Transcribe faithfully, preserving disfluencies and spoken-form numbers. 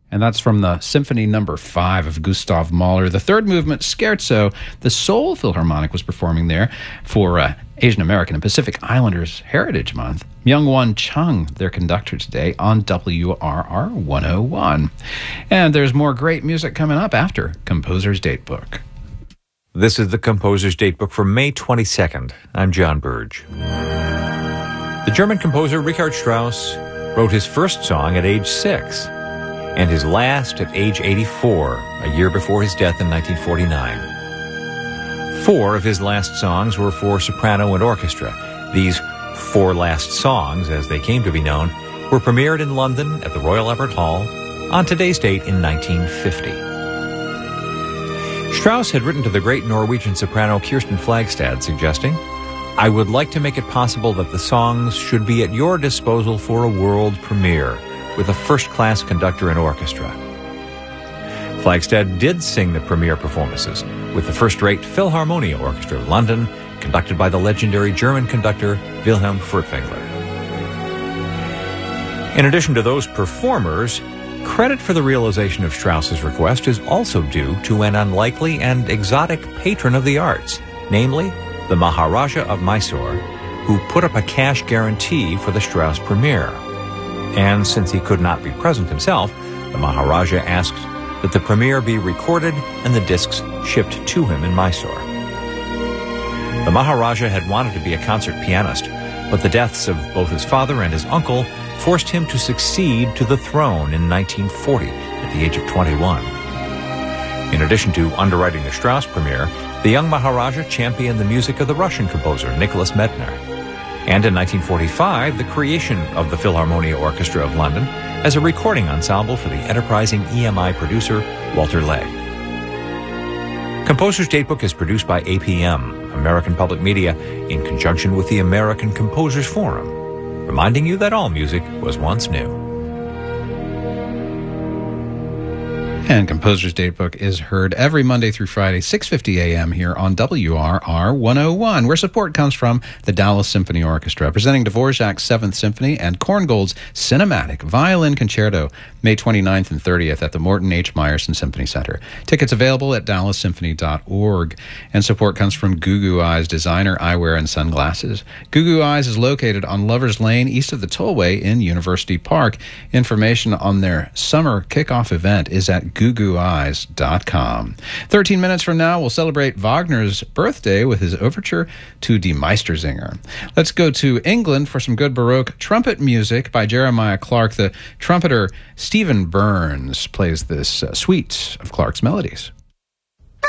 And that's from the Symphony Number Five of Gustav Mahler. The third movement, Scherzo, the Seoul Philharmonic was performing there for uh, Asian American and Pacific Islanders Heritage Month. Myung-Won Chung, their conductor today on W R R one oh one. And there's more great music coming up after Composer's Datebook. This is the Composer's Datebook for May twenty-second. I'm John Burge. The German composer Richard Strauss wrote his first song at age six and his last at age eighty-four, a year before his death in nineteen forty-nine. Four of his last songs were for soprano and orchestra. These four last songs, as they came to be known, were premiered in London at the Royal Albert Hall on today's date in nineteen fifty. Strauss had written to the great Norwegian soprano Kirsten Flagstad, suggesting, "I would like to make it possible that the songs should be at your disposal for a world premiere, with a first-class conductor and orchestra." Flagstad did sing the premiere performances with the first-rate Philharmonia Orchestra of London, conducted by the legendary German conductor Wilhelm Furtwängler. In addition to those performers, credit for the realization of Strauss's request is also due to an unlikely and exotic patron of the arts, namely the Maharaja of Mysore, who put up a cash guarantee for the Strauss premiere. And since he could not be present himself, the Maharaja asked that the premiere be recorded and the discs shipped to him in Mysore. The Maharaja had wanted to be a concert pianist, but the deaths of both his father and his uncle forced him to succeed to the throne in nineteen forty at the age of twenty-one. In addition to underwriting the Strauss premiere, the young Maharaja championed the music of the Russian composer Nicholas Medtner, and in nineteen forty-five, the creation of the Philharmonia Orchestra of London as a recording ensemble for the enterprising E M I producer Walter Legg. Composer's Datebook is produced by A P M, American Public Media, in conjunction with the American Composers Forum, reminding you that all music was once new. And Composer's Datebook is heard every Monday through Friday, six fifty a.m. here on W R R one oh one, where support comes from the Dallas Symphony Orchestra, presenting Dvorak's Seventh Symphony and Korngold's Cinematic Violin Concerto, May twenty-ninth and thirtieth at the Morton H. Meyerson Symphony Center. Tickets available at dallas symphony dot org. And support comes from Goo Goo Eyes, designer eyewear and sunglasses. Goo Goo Eyes is located on Lover's Lane, east of the Tollway in University Park. Information on their summer kickoff event is at goo goo eyes dot com. Thirteen minutes from now, we'll celebrate Wagner's birthday with his overture to Die Meistersinger. Let's go to England for some good Baroque trumpet music by Jeremiah Clark. The trumpeter Stephen Burns plays this uh, suite of Clark's melodies.